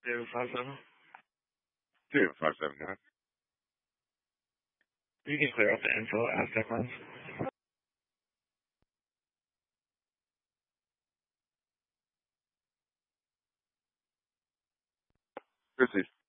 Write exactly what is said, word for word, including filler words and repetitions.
Zero five seven. Zero five seven nine. You can clear up the info Aztec lens. Proceed.